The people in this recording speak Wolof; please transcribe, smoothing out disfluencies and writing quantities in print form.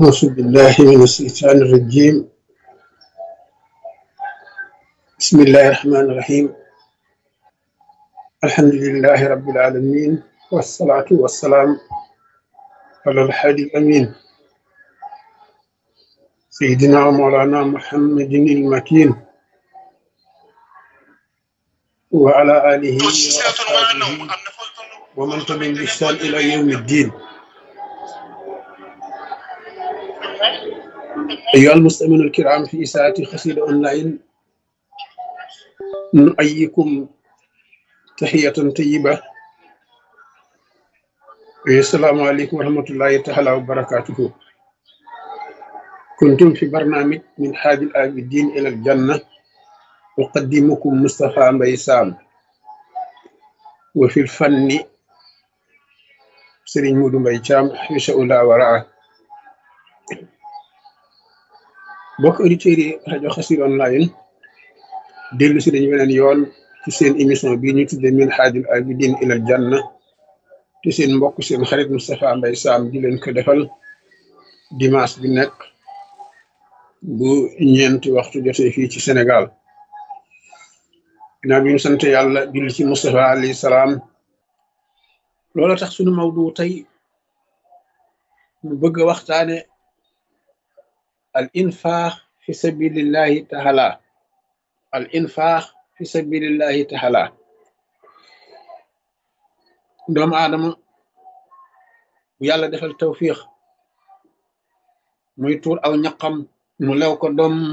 أعوذ بالله من الشيطان الرجيم. بسم الله الرحمن الرحيم. الحمد لله رب العالمين، والصلاة والسلام على الحادي الأمين سيدنا ومولانا محمد المكين وعلى آله وأصحابه ومن تبعهم بإحسان إلى يوم الدين. أيها المستمعون الكرام، في إذاعة قصيدة أونلاين نؤيكم تحية طيبة. السلام عليكم ورحمة الله تعالى وبركاته. كنتم في برنامج من حاج العابدين إلى الجنة، أقدمكم مصطفى مبي سام، وفي الفن سيرين مودو مبي تشام حفظه الله ورعاه. bokk auditeurs yi rajo Xassida online dellu si dañu weneen yoon ci seen émission bii ñu tudde min haajul abidin ilal janna, te seen mbokk seen xarit Moustapha Mbaye Sam di leen ko defal dimanche bi nekk bu ñeenti waxtu jotee fii ci Sénégal. ginnaaw bi ñu sant yàlla julli ci Moustapha alayhi salaam, loola tax sunu mawdu tey ñu bëgg a waxtaane al infaax fi sabilillahi taala. al infaax fi sabilillahi taala. doomu aadama bu yàlla defal tawfiix muy tuur aw ñaqam mu lew ko doom